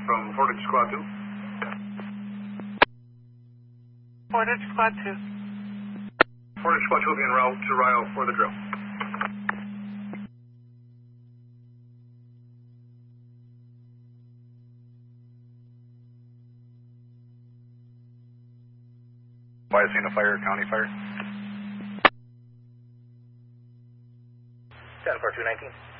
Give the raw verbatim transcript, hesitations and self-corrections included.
from Portage Squad two. Portage Squad two. Portage Squad two will be en route to Rio for the drill. Why is seen a fire, county fire? ten four two nineteen.